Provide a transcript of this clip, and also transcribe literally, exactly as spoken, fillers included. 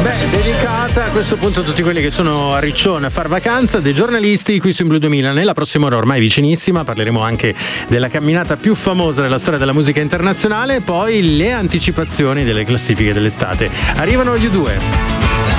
Beh, dedicata a questo punto a tutti quelli che sono a Riccione a far vacanza, dei giornalisti qui su In Blu duemila. Nella prossima ora, ormai vicinissima, parleremo anche della camminata più famosa della storia della musica internazionale e poi le anticipazioni delle classifiche dell'estate. Arrivano gli U due.